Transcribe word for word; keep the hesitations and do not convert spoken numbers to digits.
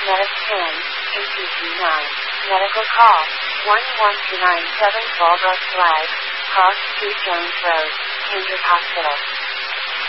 Medic ten, A T G nine. Medical call, one one two nine seven Walbrook Drive, Cross Street Jones Road, Cambridge Hospital.